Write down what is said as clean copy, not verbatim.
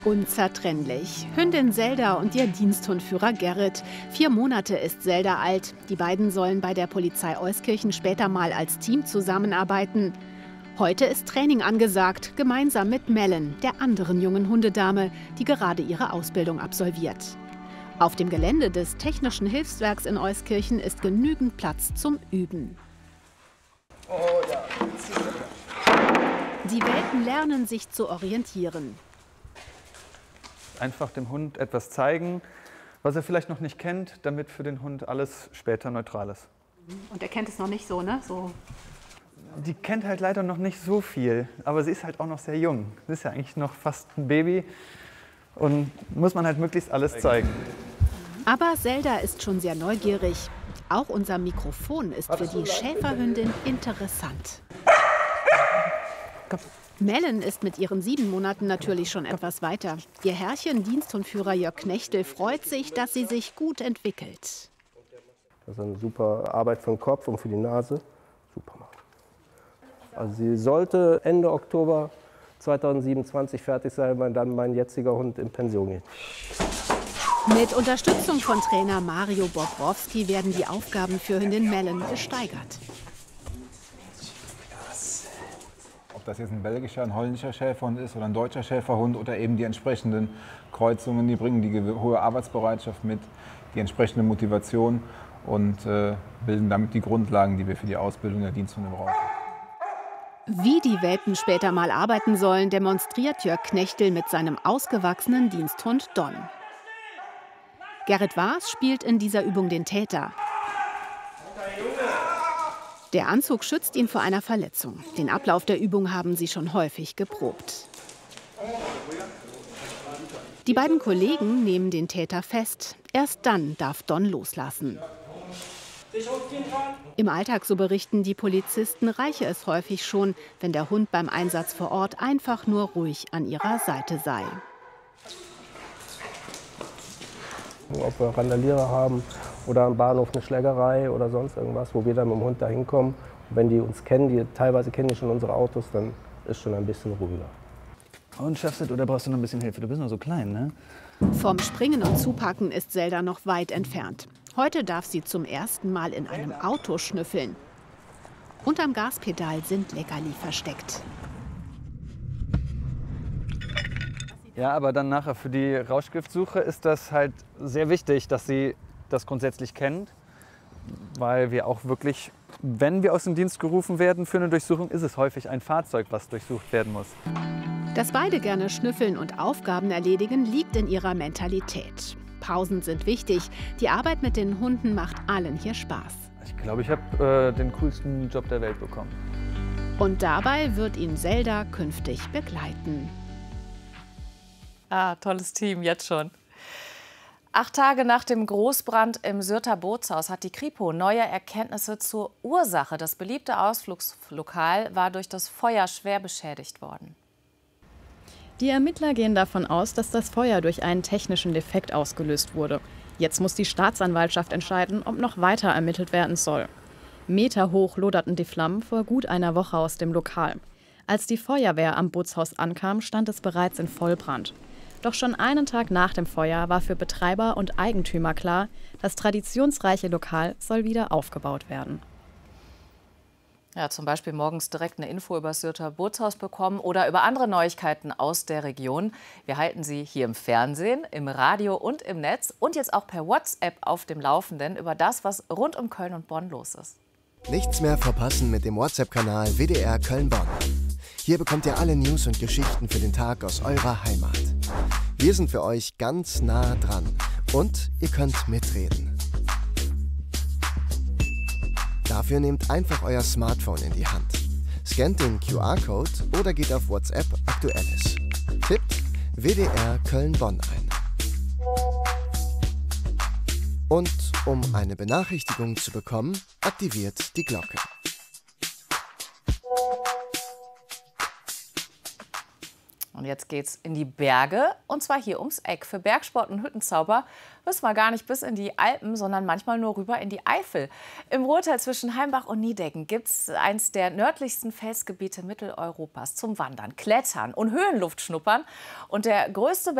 Unzertrennlich. Hündin Zelda und ihr Diensthundführer Gerrit. 4 Monate ist Zelda alt. Die beiden sollen bei der Polizei Euskirchen später mal als Team zusammenarbeiten. Heute ist Training angesagt, gemeinsam mit Mellen, der anderen jungen Hundedame, die gerade ihre Ausbildung absolviert. Auf dem Gelände des Technischen Hilfswerks in Euskirchen ist genügend Platz zum Üben. Die Welpen lernen sich zu orientieren. Einfach dem Hund etwas zeigen, was er vielleicht noch nicht kennt, damit für den Hund alles später neutral ist. Und er kennt es noch nicht so, ne? Die kennt halt leider noch nicht so viel, aber sie ist halt auch noch sehr jung. Sie ist ja eigentlich noch fast ein Baby und muss man halt möglichst alles zeigen. Aber Zelda ist schon sehr neugierig. Auch unser Mikrofon ist für die Schäferhündin interessant. Mellen ist mit ihren 7 Monaten natürlich schon etwas weiter. Ihr Herrchen, Diensthundführer Jörg Knechtel, freut sich, dass sie sich gut entwickelt. Das ist eine super Arbeit für den Kopf und für die Nase. Super machen. Also sie sollte Ende Oktober 2027 fertig sein, weil dann mein jetziger Hund in Pension geht. Mit Unterstützung von Trainer Mario Bobrowski werden die Aufgaben für Hündin Mellen gesteigert. Ob das jetzt ein belgischer, ein holländischer Schäferhund ist oder ein deutscher Schäferhund oder eben die entsprechenden Kreuzungen, die bringen die hohe Arbeitsbereitschaft mit, die entsprechende Motivation und bilden damit die Grundlagen, die wir für die Ausbildung der Diensthunde brauchen. Wie die Welpen später mal arbeiten sollen, demonstriert Jörg Knechtel mit seinem ausgewachsenen Diensthund Don. Gerrit Waas spielt in dieser Übung den Täter. Der Anzug schützt ihn vor einer Verletzung. Den Ablauf der Übung haben sie schon häufig geprobt. Die beiden Kollegen nehmen den Täter fest. Erst dann darf Don loslassen. Im Alltag, so berichten die Polizisten, reiche es häufig schon, wenn der Hund beim Einsatz vor Ort einfach nur ruhig an ihrer Seite sei. Ob wir Randalierer haben oder am Bahnhof eine Schlägerei oder sonst irgendwas, wo wir dann mit dem Hund da hinkommen. Und wenn die uns kennen, teilweise kennen die schon unsere Autos, dann ist schon ein bisschen ruhiger. Und schaffst du, oder brauchst du noch ein bisschen Hilfe? Du bist noch so klein, ne? Vom Springen und Zupacken ist Zelda noch weit entfernt. Heute darf sie zum ersten Mal in einem Auto schnüffeln. Unterm Gaspedal sind Leckerli versteckt. Ja, aber dann nachher für die Rauschgiftsuche ist das halt sehr wichtig, dass sie das grundsätzlich kennt. Weil wir auch wirklich, wenn wir aus dem Dienst gerufen werden für eine Durchsuchung, ist es häufig ein Fahrzeug, was durchsucht werden muss. Dass beide gerne schnüffeln und Aufgaben erledigen, liegt in ihrer Mentalität. Pausen sind wichtig. Die Arbeit mit den Hunden macht allen hier Spaß. Ich glaube, ich habe den coolsten Job der Welt bekommen. Und dabei wird ihn Zelda künftig begleiten. Ah, tolles Team, jetzt schon. 8 Tage nach dem Großbrand im Syrter Bootshaus hat die Kripo neue Erkenntnisse zur Ursache. Das beliebte Ausflugslokal war durch das Feuer schwer beschädigt worden. Die Ermittler gehen davon aus, dass das Feuer durch einen technischen Defekt ausgelöst wurde. Jetzt muss die Staatsanwaltschaft entscheiden, ob noch weiter ermittelt werden soll. Meterhoch loderten die Flammen vor gut einer Woche aus dem Lokal. Als die Feuerwehr am Bootshaus ankam, stand es bereits in Vollbrand. Doch schon einen Tag nach dem Feuer war für Betreiber und Eigentümer klar, das traditionsreiche Lokal soll wieder aufgebaut werden. Ja, zum Beispiel morgens direkt eine Info über das Syrter Bootshaus bekommen oder über andere Neuigkeiten aus der Region. Wir halten Sie hier im Fernsehen, im Radio und im Netz und jetzt auch per WhatsApp auf dem Laufenden über das, was rund um Köln und Bonn los ist. Nichts mehr verpassen mit dem WhatsApp-Kanal WDR Köln-Bonn. Hier bekommt ihr alle News und Geschichten für den Tag aus eurer Heimat. Wir sind für euch ganz nah dran und ihr könnt mitreden. Dafür nehmt einfach euer Smartphone in die Hand, scannt den QR-Code oder geht auf WhatsApp Aktuelles. Tippt WDR Köln-Bonn ein. Und um eine Benachrichtigung zu bekommen, aktiviert die Glocke. Und jetzt geht's in die Berge, und zwar hier ums Eck. Für Bergsport und Hüttenzauber müssen wir gar nicht bis in die Alpen, sondern manchmal nur rüber in die Eifel. Im Ruhrtal zwischen Heimbach und Niedecken gibt es eins der nördlichsten Felsgebiete Mitteleuropas zum Wandern, Klettern und Höhenluft schnuppern. Und der größte